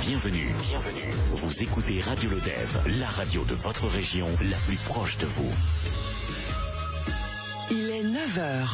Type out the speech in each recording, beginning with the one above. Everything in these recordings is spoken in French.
Bienvenue. Vous écoutez Radio Lodève, la radio de votre région, la plus proche de vous. Il est 9h.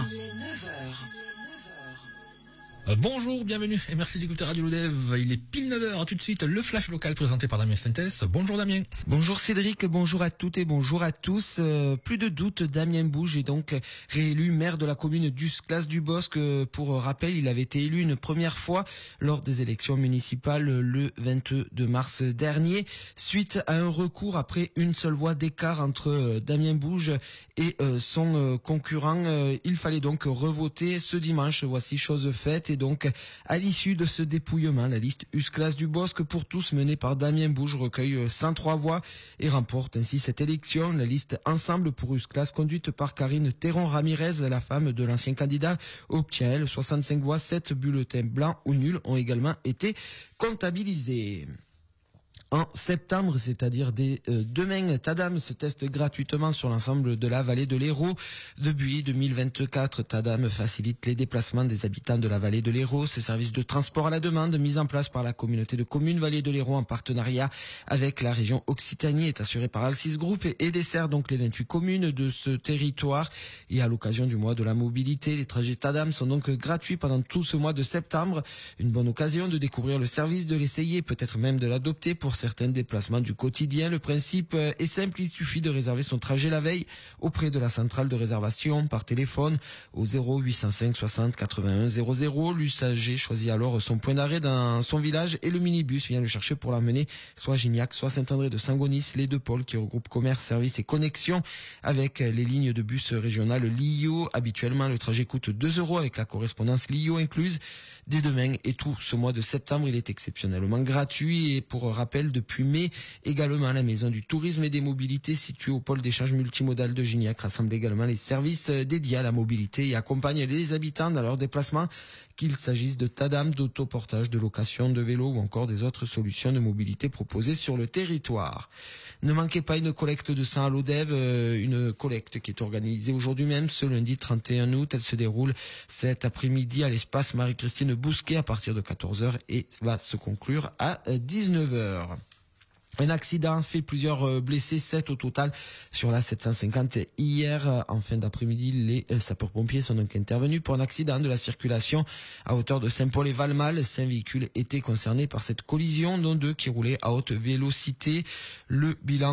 Bonjour, bienvenue et merci d'écouter Radio Lodève. Il est pile 9h, tout de suite le flash local présenté par Damien Sintès. Bonjour Damien. Bonjour Cédric, bonjour à toutes et bonjour à tous. Plus de doute, Damien Bouge est donc réélu maire de la commune d'Usclas-du-Bosc. Pour rappel, il avait été élu une première fois lors des élections municipales le 22 mars dernier. Suite à un recours après une seule voix d'écart entre Damien Bouge et son concurrent, il fallait donc revoter ce dimanche. Voici chose faite. Et donc, à l'issue de ce dépouillement, la liste Usclas-du-Bosc pour tous menée par Damien Bouge recueille 103 voix et remporte ainsi cette élection. La liste Ensemble pour Usclas, conduite par Karine Théron-Ramirez, la femme de l'ancien candidat, obtient elle 65 voix. 7 bulletins blancs ou nuls ont également été comptabilisés. En septembre, c'est-à-dire dès demain, Tadam se teste gratuitement sur l'ensemble de la vallée de l'Hérault. Depuis 2024, Tadam facilite les déplacements des habitants de la vallée de l'Hérault. Ce service de transport à la demande, mis en place par la communauté de communes Vallée de l'Hérault en partenariat avec la région Occitanie, est assuré par Alcis Group et dessert donc les 28 communes de ce territoire. Et à l'occasion du mois de la mobilité, les trajets Tadam sont donc gratuits pendant tout ce mois de septembre. Une bonne occasion de découvrir le service, de l'essayer, peut-être même de l'adopter pour certains déplacements du quotidien. Le principe est simple, il suffit de réserver son trajet la veille auprès de la centrale de réservation par téléphone au 0805 60 81 00. L'usager choisit alors son point d'arrêt dans son village et le minibus vient le chercher pour l'emmener soit à Gignac, soit à Saint-André de Saint-Gonis, les deux pôles qui regroupent commerce, services et connexion avec les lignes de bus régionales Lio. Habituellement, le trajet coûte 2 € avec la correspondance Lio incluse. Dès demain et tout ce mois de septembre, il est exceptionnellement gratuit et pour rappel, depuis mai, également la Maison du Tourisme et des Mobilités située au pôle d'échange multimodal de Gignac rassemble également les services dédiés à la mobilité et accompagne les habitants dans leurs déplacements, qu'il s'agisse de Tadam, d'autoportage, de location de vélos ou encore des autres solutions de mobilité proposées sur le territoire. Ne manquez pas une collecte de sang à Lodève, une collecte qui est organisée aujourd'hui même, ce lundi 31 août. Elle se déroule cet après-midi à l'espace Marie-Christine Bousquet à partir de 14h et va se conclure à 19h. Un accident fait plusieurs blessés, 7 au total sur la 750 hier. En fin d'après-midi, les sapeurs-pompiers sont donc intervenus pour un accident de la circulation à hauteur de Saint-Paul et Valmal. 5 véhicules étaient concernés par cette collision, dont 2 qui roulaient à haute vélocité. Le bilan